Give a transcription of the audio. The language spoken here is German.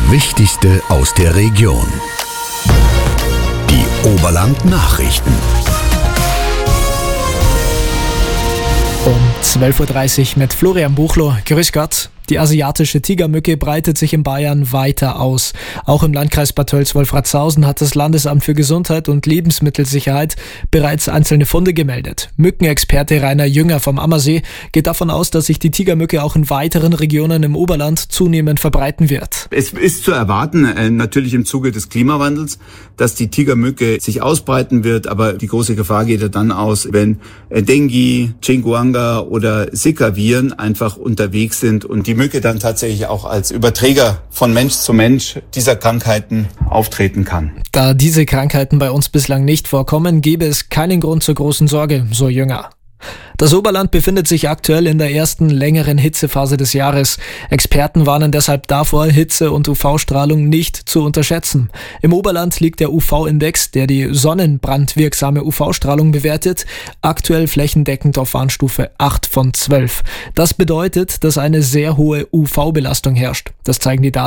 Wichtigste aus der Region. Die Oberland-Nachrichten. Um 12.30 Uhr mit Florian Buchloh. Grüß Gott. Die asiatische Tigermücke breitet sich in Bayern weiter aus. Auch im Landkreis Bad Tölz-Wolfratshausen hat das Landesamt für Gesundheit und Lebensmittelsicherheit bereits einzelne Funde gemeldet. Mückenexperte Rainer Jünger vom Ammersee geht davon aus, dass sich die Tigermücke auch in weiteren Regionen im Oberland zunehmend verbreiten wird. Es ist zu erwarten, natürlich im Zuge des Klimawandels, dass die Tigermücke sich ausbreiten wird, aber die große Gefahr geht ja dann aus, wenn Dengue, Chinguanga oder Zika-Viren einfach unterwegs sind und die Mücke dann tatsächlich auch als Überträger von Mensch zu Mensch dieser Krankheiten auftreten kann. Da diese Krankheiten bei uns bislang nicht vorkommen, gäbe es keinen Grund zur großen Sorge, so Jünger. Das Oberland befindet sich aktuell in der ersten längeren Hitzephase des Jahres. Experten warnen deshalb davor, Hitze- und UV-Strahlung nicht zu unterschätzen. Im Oberland liegt der UV-Index, der die sonnenbrandwirksame UV-Strahlung bewertet, aktuell flächendeckend auf Warnstufe 8 von 12. Das bedeutet, dass eine sehr hohe UV-Belastung herrscht. Das zeigen die Daten